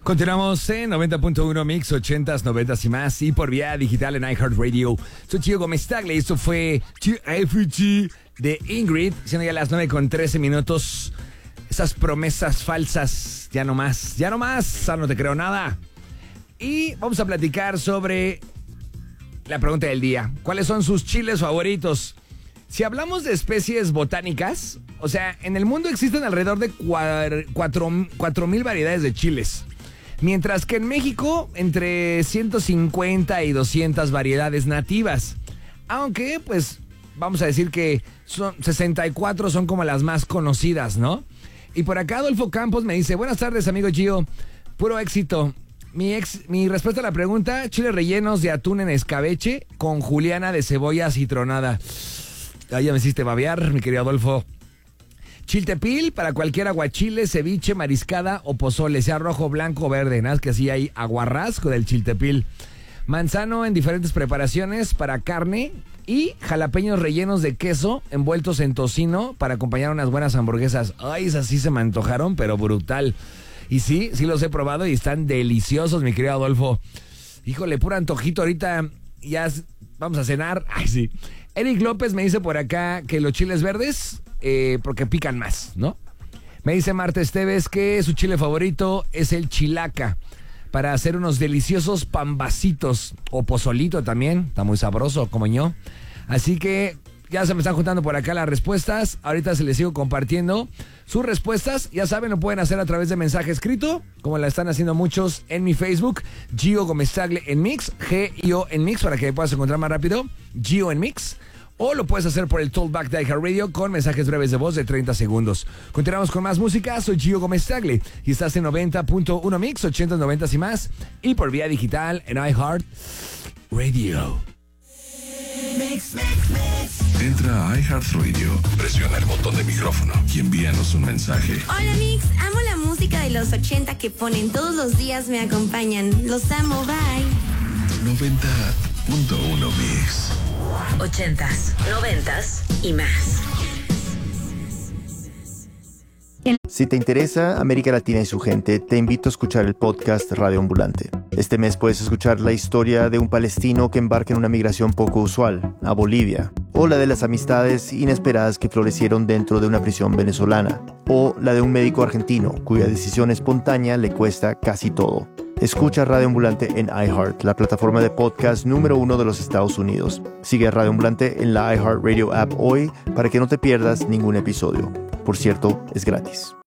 Continuamos en 90.1 Mix, 80s, 90s y más, y por vía digital en iHeartRadio. Soy Gio Gómez Tagle y esto fue TFG de Ingrid, siendo ya las 9:13. Esas promesas falsas, ya no más, no te creo nada. Y vamos a platicar sobre la pregunta del día. ¿Cuáles son sus chiles favoritos? Si hablamos de especies botánicas, o sea, en el mundo existen alrededor de 4,000 variedades de chiles. Mientras que en México, entre 150 y 200 variedades nativas. Aunque, pues, vamos a decir que 64 son como las más conocidas, ¿no? Y por acá Adolfo Campos me dice, buenas tardes, amigo Gio, puro éxito. Mi respuesta a la pregunta, chiles rellenos de atún en escabeche con juliana de cebolla citronada. Ahí ya me hiciste babear, mi querido Adolfo. Chiltepil para cualquier aguachile, ceviche, mariscada o pozole, sea rojo, blanco o verde. Nada más que así hay aguarrasco del chiltepil. Manzano en diferentes preparaciones para carne y jalapeños rellenos de queso envueltos en tocino para acompañar unas buenas hamburguesas. Ay, esas sí se me antojaron, pero brutal. Y sí los he probado y están deliciosos, mi querido Adolfo. Híjole, puro antojito ahorita. Ya vamos a cenar. Ay, sí. Eric López me dice por acá que los chiles verdes, porque pican más, ¿no? Me dice Marta Esteves que su chile favorito es el chilaca, para hacer unos deliciosos pambacitos, o pozolito también, está muy sabroso, como yo. Así que ya se me están juntando por acá las respuestas. Ahorita se les sigo compartiendo sus respuestas. Ya saben, lo pueden hacer a través de mensaje escrito, como la están haciendo muchos en mi Facebook, Gio Gómez Tagle en Mix, G-I-O en Mix, para que me puedas encontrar más rápido, Gio en Mix. O lo puedes hacer por el Talkback de iHeartRadio con mensajes breves de voz de 30 segundos. Continuamos con más música. Soy Gio Gómez Tagle y estás en 90.1 Mix, 80, 90 y más. Y por vía digital en iHeartRadio. Entra a iHeartRadio, presiona el botón de micrófono y envíanos un mensaje. Hola Mix, amo la música de los 80 que ponen todos los días, me acompañan. Los amo, bye. 90.1 Mix. 80s, 90s y más. Si te interesa América Latina y su gente, te invito a escuchar el podcast Radio Ambulante. Este mes puedes escuchar la historia de un palestino que embarca en una migración poco usual, a Bolivia, o la de las amistades inesperadas que florecieron dentro de una prisión venezolana, o la de un médico argentino cuya decisión espontánea le cuesta casi todo. Escucha Radio Ambulante en iHeart, la plataforma de podcast número 1 de los Estados Unidos. Sigue a Radio Ambulante en la iHeartRadio app hoy para que no te pierdas ningún episodio. Por cierto, es gratis.